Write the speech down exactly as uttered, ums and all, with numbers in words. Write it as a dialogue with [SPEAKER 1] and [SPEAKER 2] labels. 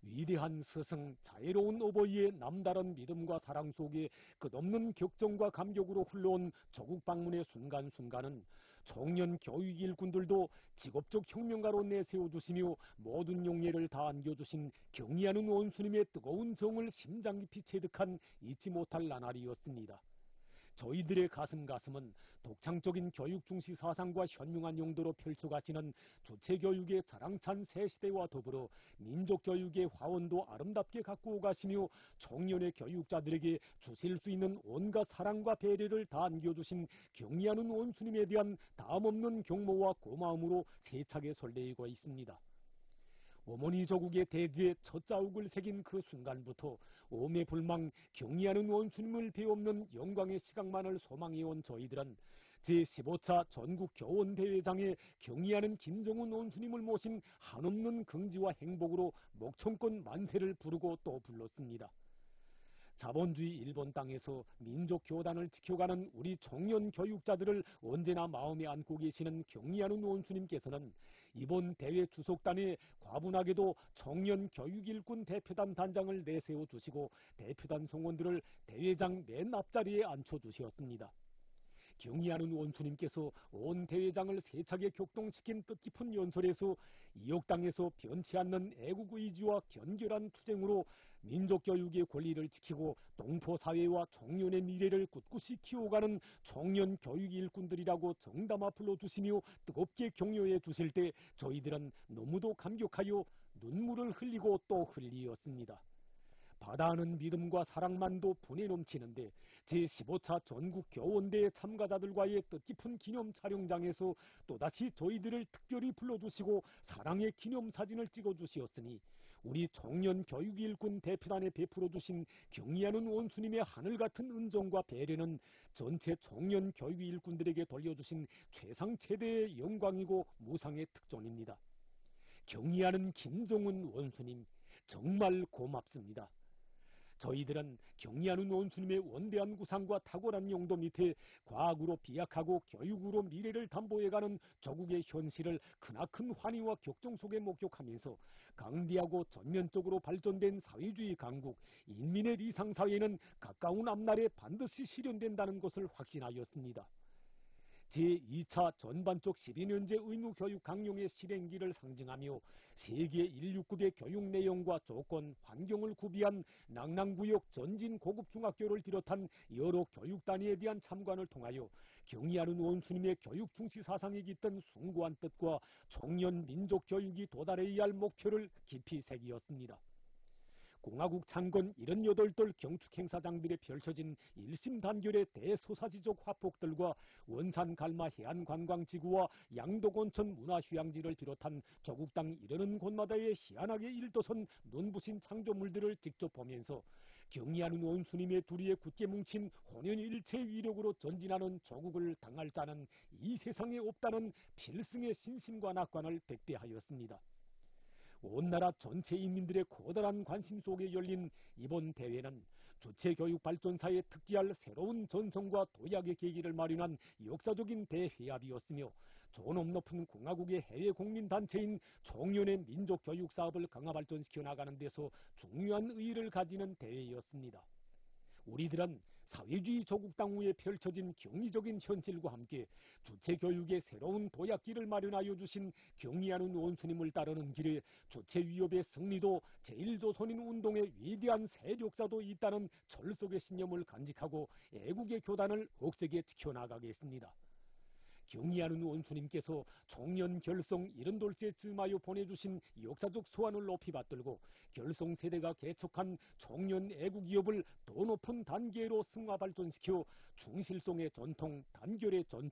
[SPEAKER 1] 위대한 스승, 자애로운 어버이의 남다른 믿음과 사랑 속에 끝없는 격정과 감격으로 흘러온 조국 방문의 순간순간은 청년 교육 일꾼들도 직업적 혁명가로 내세워주시며 모든 용예를 다 안겨주신 경의하는 원수님의 뜨거운 정을 심장 깊이 체득한 잊지 못할 나날이었습니다. 저희들의 가슴 가슴은 독창적인 교육 중시 사상과 현명한 용도로 펼쳐가시는 주체교육의 자랑찬 새 시대와 더불어 민족교육의 화원도 아름답게 갖고 가시며 청년의 교육자들에게 주실 수 있는 온갖 사랑과 배려를 다 안겨주신 경의하는 원수님에 대한 다음없는 경모와 고마움으로 세차게 설레이고 있습니다. 어머니 조국의 대지에 첫 자욱을 새긴 그 순간부터 오매불망 경의하는 원수님을 배없는 영광의 시각만을 소망해온 저희들은 제십오 차 전국 교원대회장에 경의하는 김정은 원수님을 모신 한없는 긍지와 행복으로 목청권 만세를 부르고 또 불렀습니다. 자본주의 일본 땅에서 민족교단을 지켜가는 우리 청년 교육자들을 언제나 마음에 안고 계시는 경의하는 원수님께서는 이번 대회 주석단에 과분하게도 청년 교육일꾼 대표단 단장을 내세워 주시고 대표단 성원들을 대회장 맨 앞자리에 앉혀주셨습니다. 경의하는 원수님께서 온 대회장을 세차게 격동시킨 뜻깊은 연설에서 이역 땅에서 변치 않는 애국의지와 견결한 투쟁으로 민족교육의 권리를 지키고 동포사회와 청년의 미래를 꿋꿋이 키워가는 청년 교육 일꾼들이라고 정담아 불러주시며 뜨겁게 격려해 주실 때 저희들은 너무도 감격하여 눈물을 흘리고 또 흘리었습니다. 바다하는 믿음과 사랑만도 분에 넘치는데 제십오 차 전국 교원대회 참가자들과의 뜻깊은 기념 촬영장에서 또다시 저희들을 특별히 불러주시고 사랑의 기념사진을 찍어주시었으니 우리 청년 교육일꾼 대표단에 베풀어주신 경의하는 원수님의 하늘같은 은정과 배려는 전체 청년 교육일꾼들에게 돌려주신 최상 최대의 영광이고 무상의 특존입니다. 경의하는 김정은 원수님 정말 고맙습니다. 저희들은 경의하는 원수님의 원대한 구상과 탁월한 용도 밑에 과학으로 비약하고 교육으로 미래를 담보해가는 조국의 현실을 크나큰 환희와 격정 속에 목격하면서 강대하고 전면적으로 발전된 사회주의 강국 인민의 리상사회는 가까운 앞날에 반드시 실현된다는 것을 확신하였습니다. 제이 차 전반적 십이 년제 의무교육 강령의 실행기를 상징하며 세계 인류급의 교육 내용과 조건, 환경을 구비한 낭랑구역 전진 고급중학교를 비롯한 여러 교육단위에 대한 참관을 통하여 경의하는 원수님의 교육 중시 사상에 깃든 숭고한 뜻과 청년 민족교육이 도달해야 할 목표를 깊이 새기었습니다. 공화국 창건 칠십팔 돌 경축행사장들에 펼쳐진 일심단결의 대소사지적 화폭들과 원산 갈마 해안관광지구와 양덕온천 문화휴양지를 비롯한 조국 땅 이르는 곳마다의 희한하게 일도선 눈부신 창조물들을 직접 보면서 경의하는 원수님의 두리에 굳게 뭉친 혼연일체 위력으로 전진하는 조국을 당할 자는 이 세상에 없다는 필승의 신심과 낙관을 백배하였습니다. 온 나라 전체 인민들의 커다란 관심 속에 열린 이번 대회는 주체교육발전사에 특기할 새로운 전성과 도약의 계기를 마련한 역사적인 대회합이었으며 존엄 높은 공화국의 해외 국민단체인 청년의 민족교육 사업을 강화 발전시켜 나가는 데서 중요한 의의를 가지는 대회였습니다. 우리들은 사회주의 조국 당후에 펼쳐진 경이적인 현실과 함께 주체교육의 새로운 도약기를 마련하여 주신 경의하는 원수님을 따르는 길에 주체위협의 승리도 제일조선인 운동의 위대한 세력사도 있다는 철석의 신념을 간직하고 애국의 교단을 억세게 지켜나가겠습니다. 경의하는 원수님께서 청년 결성 칠십이 세 즈음하여 보내주신 역사적 소환을 높이 받들고 결성세대가 개척한 청년 애국기업을 더 높은 단계로 승화 발전시켜 충실성의 전통, 단결의 전통,